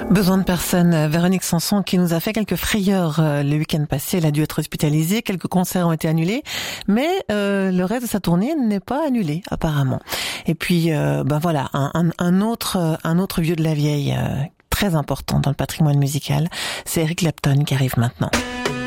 Besoin de personne, Véronique Sanson qui nous a fait quelques frayeurs le week-end passé. Elle a dû être hospitalisée, quelques concerts ont été annulés, mais le reste de sa tournée n'est pas annulé apparemment. Et puis voilà, un autre vieux de la vieille très important dans le patrimoine musical, c'est Eric Clapton qui arrive maintenant.